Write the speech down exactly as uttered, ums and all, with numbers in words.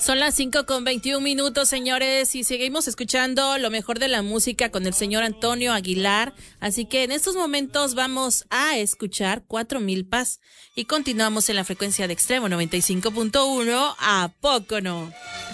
Son las cinco con veintiún minutos, señores, y seguimos escuchando lo mejor de la música con el señor Antonio Aguilar. Así que en estos momentos vamos a escuchar Cuatro Milpas y continuamos en la frecuencia de Extremo noventa y cinco punto uno. ¿A poco no?